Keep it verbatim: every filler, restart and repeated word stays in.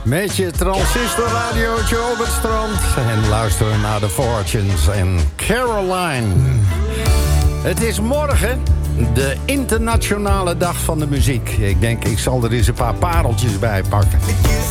Met je transistorradiootje op het strand. En luisteren naar de Fortunes en Caroline. Het is morgen de internationale dag van de muziek. Ik denk, ik zal er eens een paar pareltjes bij pakken.